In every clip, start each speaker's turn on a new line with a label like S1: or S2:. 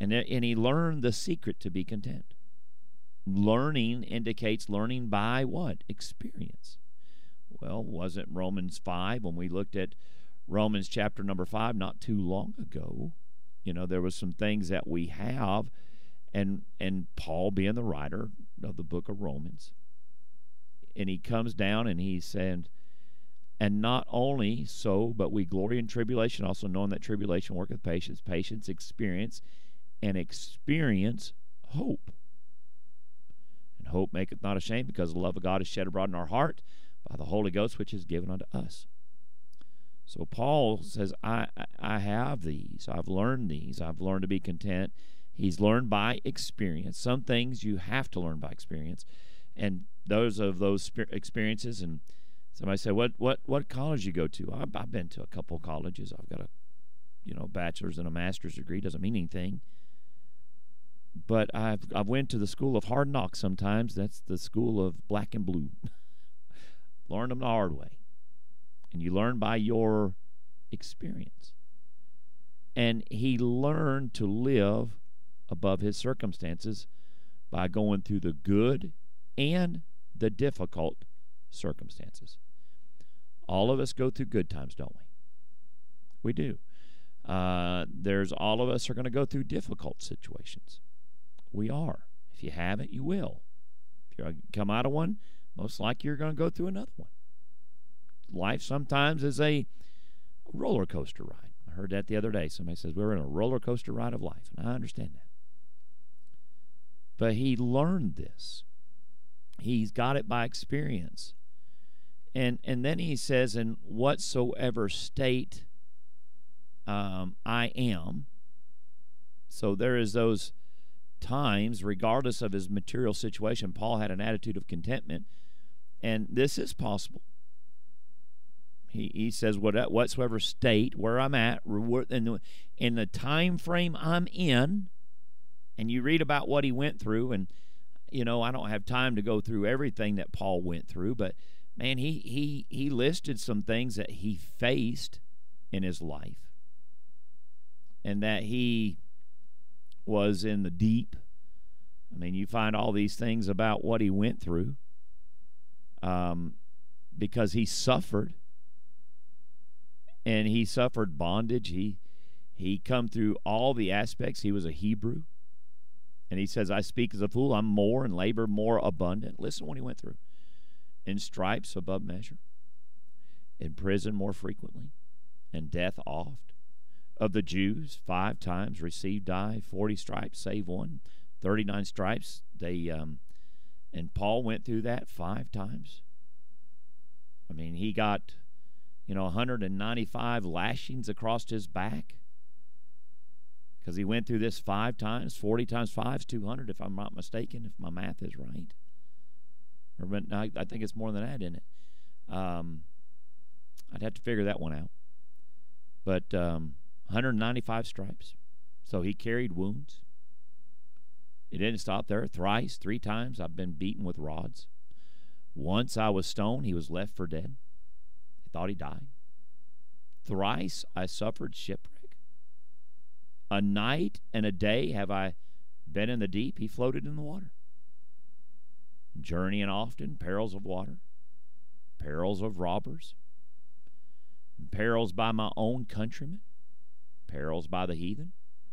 S1: And he learned the secret to be content. Learning indicates learning by what? Experience. Well, wasn't Romans 5 when we looked at Romans chapter number 5 not too long ago? There was some things that we have, and Paul being the writer of the book of Romans, and he comes down and he said, and not only so, but we glory in tribulation, also knowing that tribulation worketh patience, patience experience, and experience hope. And hope maketh not ashamed, because the love of God is shed abroad in our heart by the Holy Ghost, which is given unto us. So Paul says, I have these. I've learned these. I've learned to be content. He's learned by experience. Some things you have to learn by experience. And those experiences, and somebody said, what college you go to? I've been to a couple colleges. I've got a bachelor's and a master's degree. Doesn't mean anything. But I've went to the school of hard knocks sometimes. That's the school of black and blue. Learn them the hard way. And you learn by your experience. And he learned to live above his circumstances by going through the good and the difficult circumstances. All of us go through good times, don't we? We do. All of us are going to go through difficult situations. We are. If you haven't, you will. If you come out of one, most likely you're going to go through another one. Life sometimes is a roller coaster ride. I heard that the other day. Somebody says, we're in a roller coaster ride of life, and I understand that. But he learned this. He's got it by experience. And then he says, in whatsoever state I am. So there is those times, regardless of his material situation, Paul had an attitude of contentment, and this is possible. He says, whatsoever state where I'm at, in the time frame I'm in, and you read about what he went through, and I don't have time to go through everything that Paul went through, but man, he listed some things that he faced in his life, and that he was in the deep. I mean, you find all these things about what he went through, because he suffered. And he suffered bondage. He come through all the aspects. He was a Hebrew. And he says, I speak as a fool. I'm more and labor more abundant. Listen to what he went through. In stripes above measure. In prison more frequently. And death oft. Of the Jews, 5 times received I 40 stripes, save one. 39 stripes. And Paul went through that 5 times. I mean, he got 195 lashings across his back, because he went through this 5 times. 40 times 5 is 200, if I'm not mistaken, if my math is right. I think it's more than that, isn't it? I'd have to figure that one out. But 195 stripes. So he carried wounds. It didn't stop there. 3 times I've been beaten with rods. Once I was stoned, he was left for dead. Thought he died. Thrice I suffered shipwreck. A night and a day have I been in the deep. He floated in the water. Journeying often, perils of water, perils of robbers, perils by my own countrymen, perils by the heathen,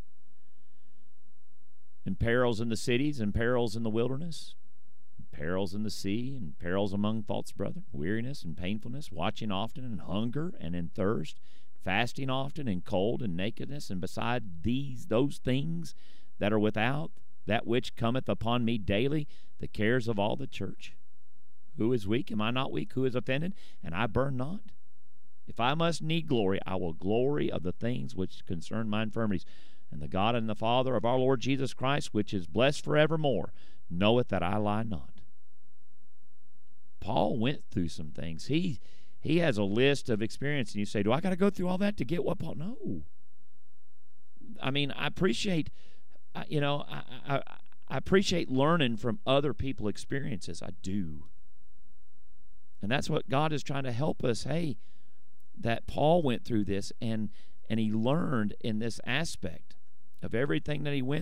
S1: and perils in the cities, and perils in the wilderness, perils in the sea, and perils among false brethren, weariness and painfulness, watching often, and hunger and in thirst, fasting often, and cold and nakedness, and beside those things that are without, that which cometh upon me daily, the cares of all the church. Who is weak? Am I not weak? Who is offended? And I burn not. If I must need glory, I will glory of the things which concern my infirmities. And the God and the Father of our Lord Jesus Christ, which is blessed forevermore, knoweth that I lie not. Paul went through some things. He has a list of experience, and you say, do I got to go through all that to get what Paul? No. I mean, I appreciate, I appreciate learning from other people's experiences. I do. And that's what God is trying to help us. Hey, that Paul went through this, and he learned in this aspect of everything that he went